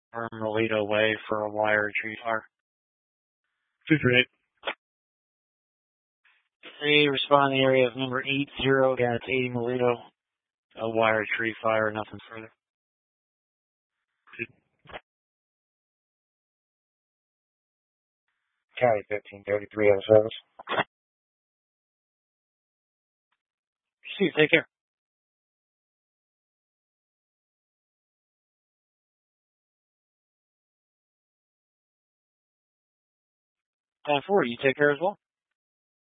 Or Melito Way for a wire retrieve fire. 238. 3, respond to the area of number 80. Again, it's 80 Melito. A wire retrieve fire, nothing further. County 1533 on the service. Steve, take care. 10-4, you take care as well.